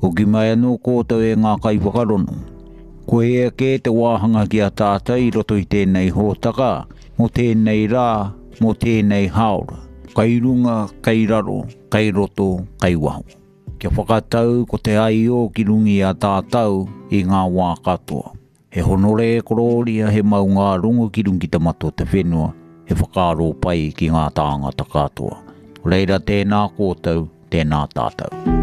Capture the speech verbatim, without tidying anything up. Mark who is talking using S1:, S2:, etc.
S1: Ko ki mai anō kōtau e ngā kai whakarono. Ko ea ke te wāhanga ki a tātai i roto i tēnei hōtaka, mo tēnei rā, mo tēnei haora. Kai runga, kai raro, kai roto, kai waho. Kia whakatau ko te ai o ki rungi a tātau i ngā wā katoa. He honore e kororia he mau ngā rungu ki rungi te mato te whenua, he whakaro pai ki ngā tāngata katoa. Reira tēnā kōtau, tēnā tātau.